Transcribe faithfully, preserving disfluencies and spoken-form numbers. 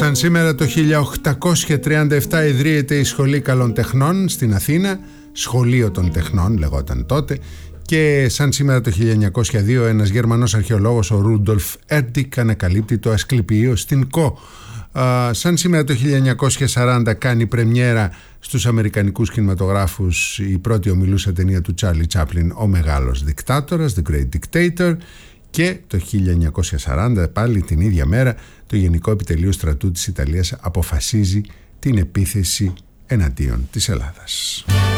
Σαν σήμερα το χίλια οκτακόσια τριάντα επτά ιδρύεται η Σχολή Καλών Τεχνών στην Αθήνα, Σχολείο των Τεχνών λεγόταν τότε, και σαν σήμερα το χίλια εννιακόσια δύο ένας Γερμανός αρχαιολόγος, ο Ρούντολφ Έρντικ, ανακαλύπτει το Ασκληπιείο στην Κο. Uh, σαν σήμερα το χίλια εννιακόσια σαράντα κάνει πρεμιέρα στους αμερικανικούς κινηματογράφους η πρώτη ομιλούσα ταινία του Τσάρλι Τσάπλιν, Ο Μεγάλος Δικτάτορας, The Great Dictator, και το χίλια εννιακόσια σαράντα πάλι την ίδια μέρα το Γενικό Επιτελείο Στρατού της Ιταλίας αποφασίζει την επίθεση εναντίον της Ελλάδας.